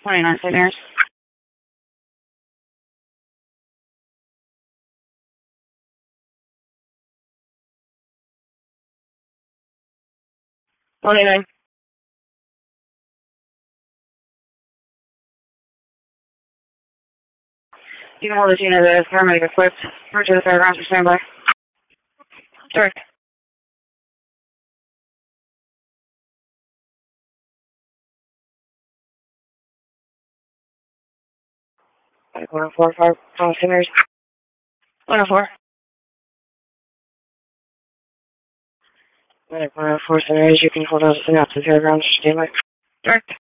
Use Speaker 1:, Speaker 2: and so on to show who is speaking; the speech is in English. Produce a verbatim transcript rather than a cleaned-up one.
Speaker 1: twenty-nine Saint Mary's. twenty-nine. You can hold the unit as paramedic equipped. Route to the fairgrounds for standby. Direct. one oh four, five, Saint Mary's. one oh four. one oh four, Saint Mary's, you can hold out the fairgrounds for standby. Direct.